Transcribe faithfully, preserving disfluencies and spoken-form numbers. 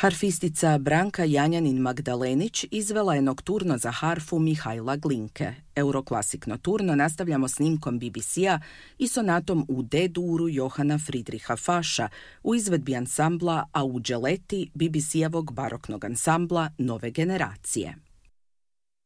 Harfistica Branka Janjanin-Magdalenić izvela je nokturno za harfu Mihajla Glinke. Euroklasik nokturno nastavljamo snimkom B B C-a i sonatom u D-duru Johana Friedricha Fascha u izvedbi ansambla Augeleti B B C-evog baroknog ansambla Nove generacije.